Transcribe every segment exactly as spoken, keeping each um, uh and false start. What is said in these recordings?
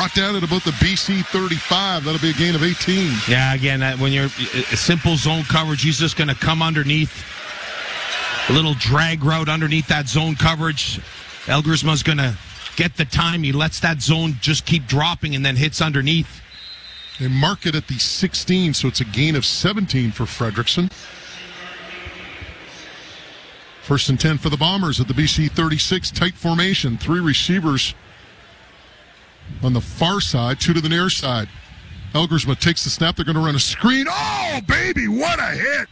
brought down at about the B C thirty-five. That'll be a gain of eighteen. Yeah, again, that when you're a simple zone coverage, he's just going to come underneath. A little drag route underneath that zone coverage. Elgersma's going to get the time. He lets that zone just keep dropping and then hits underneath. They mark it at the sixteen, so it's a gain of seventeen for Fredrickson. First and ten for the Bombers at the B C thirty-six. Tight formation. Three receivers on the far side, two to the near side. Elgersma takes the snap. They're going to run a screen. Oh, baby, what a hit.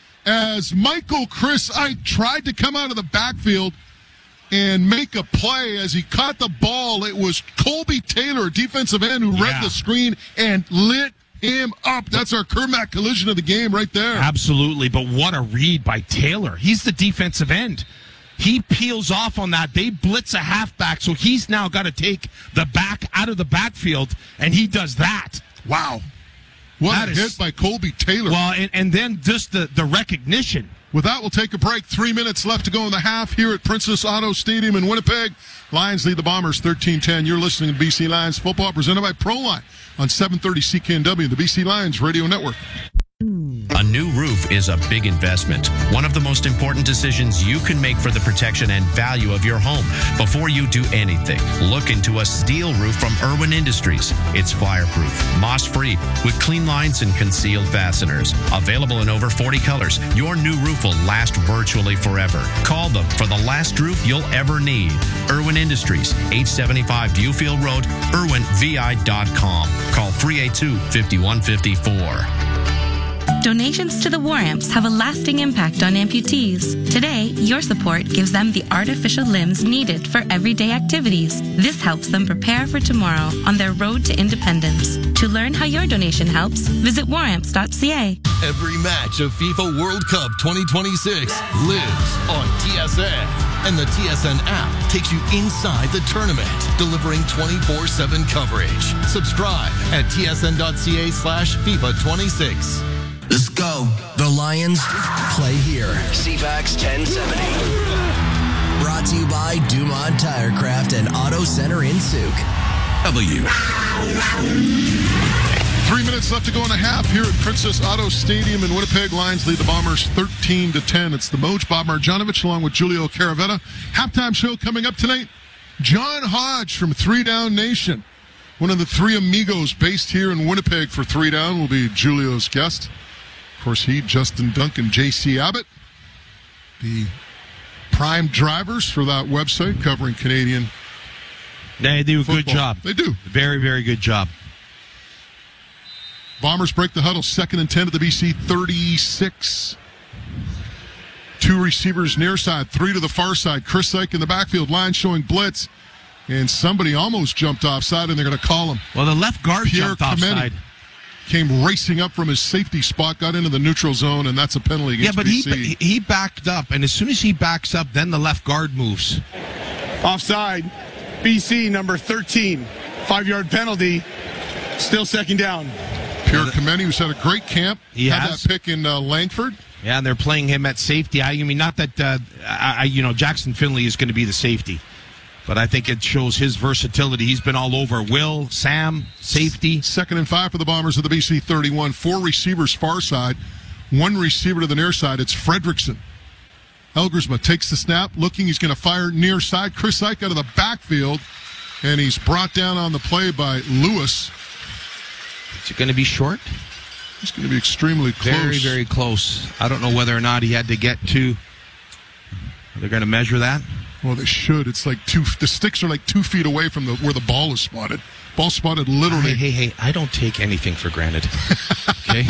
As Michael Chris Ike tried to come out of the backfield and make a play as he caught the ball. It was Colby Taylor, a defensive end, who yeah. read the screen and lit him up. That's our Kermac collision of the game right there. Absolutely, but what a read by Taylor. He's the defensive end. He peels off on that. They blitz a halfback, so he's now got to take the back out of the backfield, and he does that. Wow. What that a is, hit by Colby Taylor. Well, and, and then just the, the recognition. With that, we'll take a break. Three minutes left to go in the half here at Princess Auto Stadium in Winnipeg. Lions lead the Bombers thirteen ten. You're listening to B C Lions football presented by Proline on seven thirty C K N W, the B C Lions Radio Network. A new roof is a big investment. One of the most important decisions you can make for the protection and value of your home. Before you do anything, look into a steel roof from Irwin Industries. It's fireproof, moss-free, with clean lines and concealed fasteners. Available in over forty colors, your new roof will last virtually forever. Call them for the last roof you'll ever need. Irwin Industries, eight seventy-five Viewfield Road, irwin v i dot com. Call three eight two, five one five four. Donations to the War Amps have a lasting impact on amputees. Today, your support gives them the artificial limbs needed for everyday activities. This helps them prepare for tomorrow on their road to independence. To learn how your donation helps, visit war amps dot c a. Every match of FIFA World Cup twenty twenty-six lives on T S N. And the T S N app takes you inside the tournament, delivering twenty-four seven coverage. Subscribe at t s n dot c a slash FIFA twenty-six. Let's go. The Lions play here. C FAX ten seventy. Brought to you by Dumont Tirecraft and Auto Center in Souk. W. Three minutes left to go in a half here at Princess Auto Stadium in Winnipeg. Lions lead the Bombers thirteen to ten. It's the Moj, Bob Marjanovic, along with Julio Caravetta. Halftime show coming up tonight. John Hodge from Three Down Nation. One of the three amigos based here in Winnipeg for Three Down will be Julio's guest. Of course, he, Justin Duncan, J C Abbott, the prime drivers for that website covering Canadian They do a football. good job. They do. Very, very good job. Bombers break the huddle, second and ten to the B C thirty-six. Two receivers near side, three to the far side. Chris Ike in the backfield, line showing blitz. And somebody almost jumped offside, and they're going to call him. Well, the left guard Pierre jumped offside. Came racing up from his safety spot, got into the neutral zone, and that's a penalty against Yeah, but B C. he he backed up, and as soon as he backs up, then the left guard moves. Offside, B C number thirteen, five-yard penalty, still second down. Pierre Kameni, who's had a great camp, He had has. that pick in uh, Langford. Yeah, and they're playing him at safety. I, I mean, not that uh, I, I, you know Jackson Finley is going to be the safety, but I think it shows his versatility. He's been all over. Will, Sam, safety. Second and five for the Bombers of the B C thirty-one. Four receivers far side, one receiver to the near side. It's Fredrickson. Elgersma takes the snap, looking. He's going to fire near side. Chris Ike out of the backfield, and he's brought down on the play by Lewis. Is it going to be short? It's going to be extremely close. Very, very close. I don't know whether or not he had to get to. They're going to measure that. Well, they should. It's like two. The sticks are like two feet away from the where the ball is spotted. Ball spotted literally. Hey, hey, hey! I don't take anything for granted. Okay.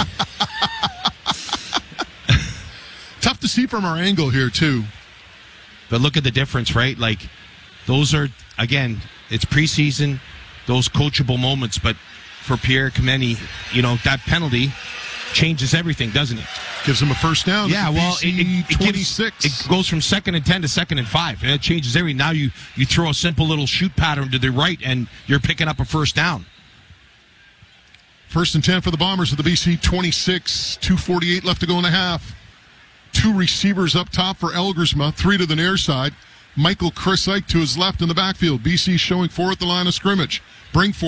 Tough to see from our angle here too. But look at the difference, right? Like, those are, again, it's preseason, those coachable moments. But for Pierre Kameni, you know, that penalty changes everything, doesn't it? Gives him a first down. Yeah, well, it, it, it, twenty-six. gives, it goes from second and ten to second and five. And it changes everything. Now you, you throw a simple little shoot pattern to the right, and you're picking up a first down. First and ten for the Bombers at the B C twenty-six. two forty-eight left to go in a half. Two receivers up top for Elgersma, three to the near side. Michael Chris Ike to his left in the backfield. B C showing four at the line of scrimmage. Bring four.